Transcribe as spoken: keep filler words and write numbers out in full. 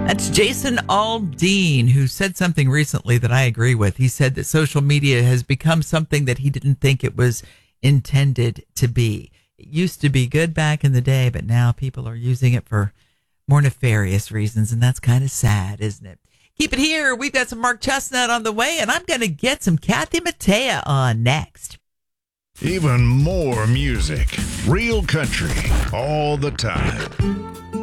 That's Jason Aldean, who said something recently that I agree with. He said that social media has become something that he didn't think it was intended to be. It used to be good back in the day, but now people are using it for more nefarious reasons, and that's kind of sad, isn't it? Keep it here. We've got some Mark Chestnut on the way, and I'm going to get some Kathy Mattea on next. Even more music, real country, all the time.